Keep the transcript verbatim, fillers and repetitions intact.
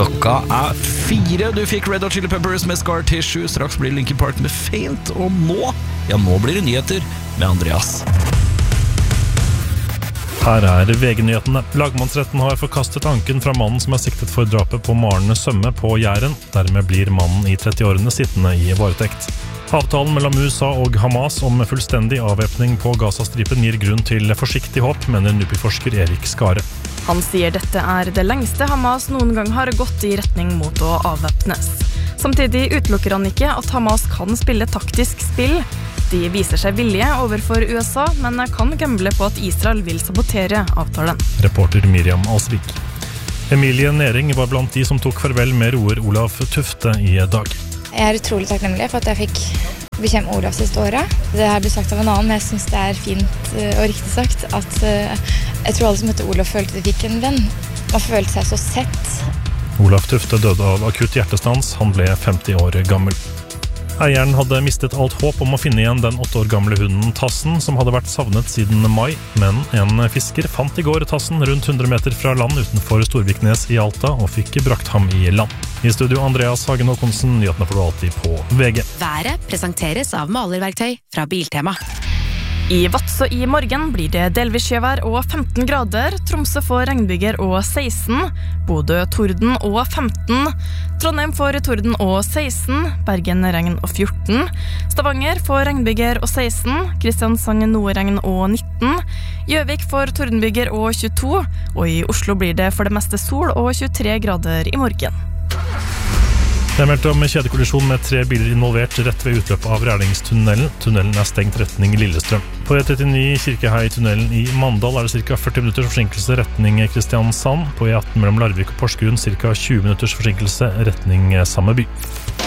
Klokka er fire. Du fikk Red Hot Chili Peppers med Scar Tissue. Straks blir Linkin Park med Faint. Og nå, ja nå blir det nyheter med Andreas. Her er V G-nyhetene. Lagmannsretten har forkastet anken fra mannen som er siktet for drapet på Maren Sømme på Jæren. Dermed blir mannen i trettiårene sittende i varetekt. Avtalen mellom U S A og Hamas om fullstendig avvæpning på Gazastripen gir grunn til forsiktig håp, mener NUPI-forsker Erik Skare. Han sier dette er det lengste Hamas noen gang har gått i retning mot å avvæpnes. Samtidig utelukker han ikke at Hamas kan spille taktisk spill. De viser seg villige overfor U S A, men kan gamble på at Israel vil sabotere avtalen. Reporter Miriam Alsvik. Emilie Nering var blant de som tok farvel med roer Olav Tufte i dag. Jeg er utrolig takknemlig for at jeg fikk bekjemme Olav siste året. Det har blitt sagt av en annen, men jeg synes det er fint og riktig sagt at jeg tror alle som heter Olav følte de fikk en venn. Man følte seg så sett. Olav Tufte døde av akutt hjertestans. Han ble femti år gammel. Eieren hadde mistet alt håp om å finne igjen den åtte år gamle hunden Tassen, som hadde vært savnet siden mai, men en fisker fant i går Tassen rundt hundre meter fra land utenfor Storviknes i Alta og fikk brakt ham i land. I studio Andreas Hagen Håkonsen, nyhetene får du alltid på V G. Været presenteres av malerverktøy fra Biltema. I Vadsø i morgen blir det delvis sjøvær og femten grader, Tromsø får regnbyger og seksten, Bodø torden og femten, Trondheim får torden og seksten, Bergen regn og fjorten, Stavanger får regnbyger og seksten, Kristiansand nordregn og nitten, Gjøvik får tordenbyger og tjueto, og i Oslo blir det for det meste sol og tjuetre grader i morgen. Det er meldt om kjedekollisjon med tre biler involvert rett ved utløpet av Rælingstunnelen. Tunnelen er stengt retning Lillestrøm. På E trettini Kirkehei-tunnelen i Mandal er det ca. førti minutters forsinkelse retning Kristiansand. På E atten mellom Larvik og Porsgrunn ca. tjue minutters forsinkelse retning samme by.